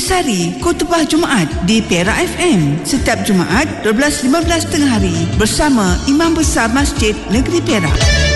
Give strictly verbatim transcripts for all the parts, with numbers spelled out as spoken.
Intisari Khutbah Jumaat di Perak F M setiap Jumaat dua belas lima belas tengah hari bersama Imam Besar Masjid Negeri Perak.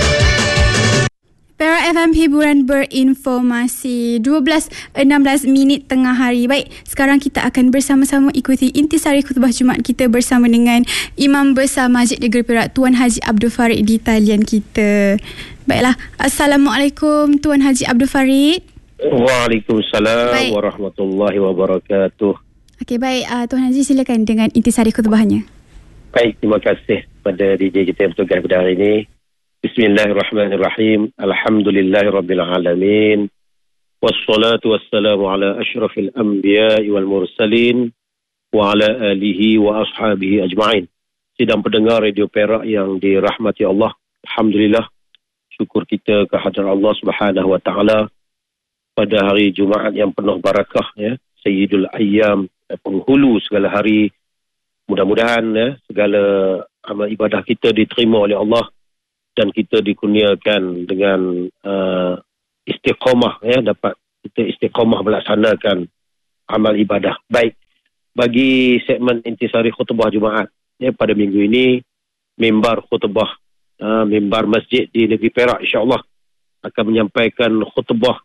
Perak F M, hiburan berinformasi. Dua belas enam belas minit tengah hari. Baik, sekarang kita akan bersama-sama ikuti intisari khutbah Jumaat kita bersama dengan Imam Besar Masjid Negeri Perak, Tuan Haji Abdul Farid di talian kita. Baiklah, Assalamualaikum Tuan Haji Abdul Farid. Waalaikumsalam baik. Warahmatullahi wabarakatuh. Okey, baik, uh, Tuan Haji silakan dengan intisari khutbahnya. Baik, terima kasih pada D J kita yang bertugas pada hari ini. Bismillahirrahmanirrahim. Alhamdulillahirabbil alamin. Wassalatu wassalamu ala asyrafil anbiya'i wal mursalin wa ala alihi wa ashabihi ajma'in. Sidang pendengar Radio Perak yang dirahmati Allah, alhamdulillah, syukur kita kehadrat Allah Subhanahu wa taala pada hari Jumaat yang penuh barakah, ya, Sayyidul Ayyam, penghulu segala hari. Mudah-mudahan, ya, segala amal ibadah kita diterima oleh Allah dan kita dikurniakan dengan uh, istiqamah, ya, dapat kita istiqamah melaksanakan amal ibadah. Baik, bagi segmen intisari khutbah Jumaat, ya, pada minggu ini, mimbar khutbah, uh, mimbar masjid di Negeri Perak insya-Allah akan menyampaikan khutbah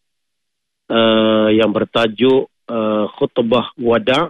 Uh, yang bertajuk uh, khutbah wada',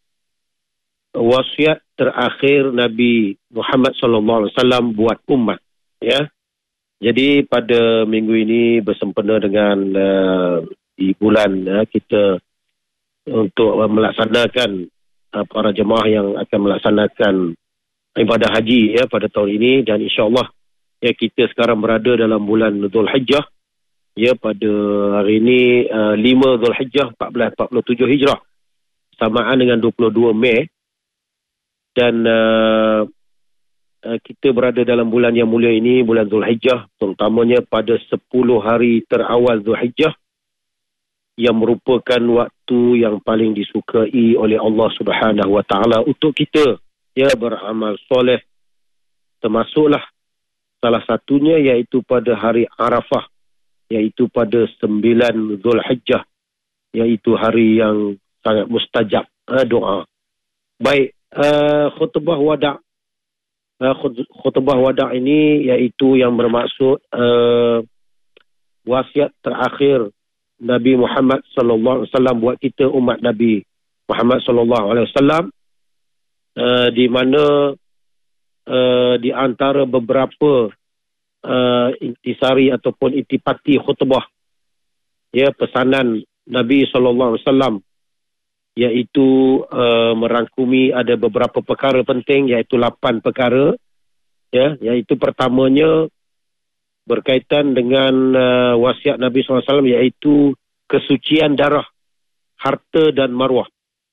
wasiat terakhir Nabi Muhammad sallallahu alaihi wasallam buat umat, ya. Jadi pada minggu ini bersempena dengan uh, di bulan, uh, kita untuk uh, melaksanakan uh, para jemaah yang akan melaksanakan ibadah haji, ya, pada tahun ini, dan insya-Allah, ya, kita sekarang berada dalam bulan Zulhijjah. Ya, pada hari ini uh, lima Zulhijjah empat belas empat puluh tujuh Hijrah, samaan dengan dua puluh dua Mei, dan uh, uh, kita berada dalam bulan yang mulia ini, bulan Zulhijjah, terutamanya pada sepuluh hari terawal Zulhijjah, yang merupakan waktu yang paling disukai oleh Allah Subhanahu wa taala untuk kita, ya, beramal soleh. Termasuklah salah satunya iaitu pada hari Arafah, iaitu pada sembilan Zulhijjah, iaitu hari yang sangat mustajab uh, doa. Baik, uh, khutbah wada' uh, khutbah wada' ini iaitu yang bermaksud uh, wasiat terakhir Nabi Muhammad sallallahu alaihi wasallam buat kita umat Nabi Muhammad sallallahu alaihi wasallam, uh, di mana uh, di antara beberapa Uh, intisari ataupun intipati khutbah, ya, pesanan Nabi sallallahu alaihi wasallam, iaitu uh, merangkumi ada beberapa perkara penting, iaitu lapan perkara, ya, iaitu pertamanya berkaitan dengan uh, wasiat Nabi sallallahu alaihi wasallam, iaitu kesucian darah, harta dan maruah.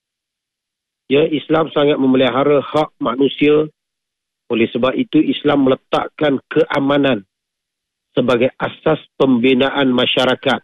Ya, Islam sangat memelihara hak manusia. Oleh sebab itu, Islam meletakkan keamanan sebagai asas pembinaan masyarakat.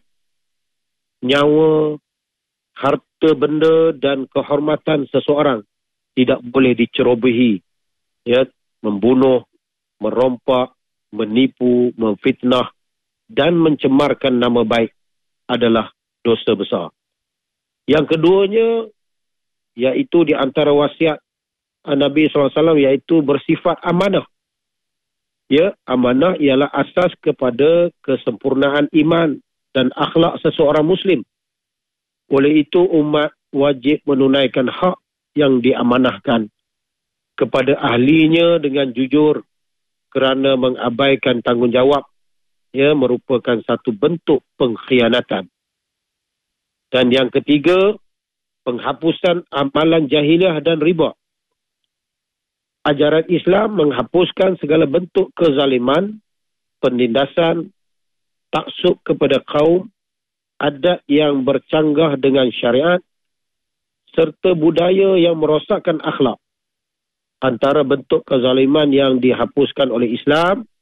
Nyawa, harta benda dan kehormatan seseorang tidak boleh dicerobohi, ya, membunuh, merompak, menipu, memfitnah dan mencemarkan nama baik adalah dosa besar. Yang keduanya, iaitu di antara wasiat Nabi sallallahu alaihi wasallam, iaitu bersifat amanah. Ya, amanah ialah asas kepada kesempurnaan iman dan akhlak seseorang Muslim. Oleh itu, umat wajib menunaikan hak yang diamanahkan kepada ahlinya dengan jujur, kerana mengabaikan tanggungjawab, ya, merupakan satu bentuk pengkhianatan. Dan yang ketiga, penghapusan amalan jahiliah dan riba. Ajaran Islam menghapuskan segala bentuk kezaliman, penindasan, taksub kepada kaum, adat yang bercanggah dengan syariat, serta budaya yang merosakkan akhlak. Antara bentuk kezaliman yang dihapuskan oleh Islam